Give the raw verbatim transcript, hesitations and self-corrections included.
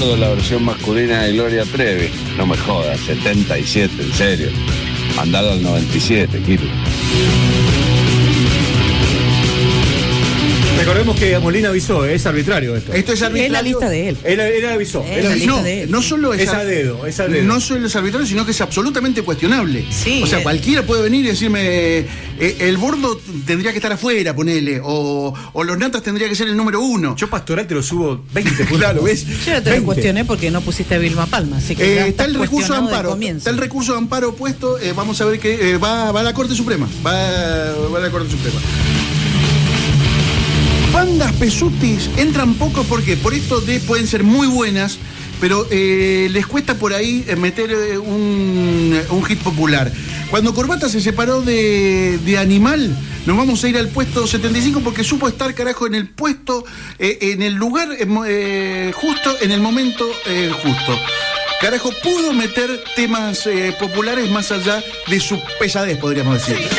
Gordo, la versión masculina de Gloria Trevi. No me jodas, setenta y siete, en serio. Mandalo al noventa y siete, Kilo. Recordemos que Molina avisó, es arbitrario esto. Esto es arbitrario. Es la lista de él. Él, él avisó. Es él la avisó. lista No, de él. no solo es, Es a dedo, es a dedo. No solo es arbitrario, sino que es absolutamente cuestionable. Sí, o sea, es. cualquiera puede venir y decirme, eh, el Bordo tendría que estar afuera, ponele, o, o los Natas tendría que ser el número uno. Yo Pastoral te lo subo veinte puntos. Claro, ¿ves? Yo ya te veinte. lo cuestioné porque no pusiste a Vilma Palma, así que Eh, ya está estás el recurso de cuestionado amparo, del comienzo. está el recurso de amparo puesto, eh, vamos a ver que eh, va, va a la Corte Suprema, va, va a la Corte Suprema. Bandas Pesutis entran poco porque por esto de pueden ser muy buenas, pero eh, les cuesta por ahí eh, meter eh, un, un hit popular. Cuando Corbata se separó de, de Animal, nos vamos a ir al puesto setenta y cinco porque supo estar, carajo, en el puesto, eh, en el lugar eh, justo, en el momento eh, justo. Carajo, pudo meter temas eh, populares más allá de su pesadez, podríamos decir.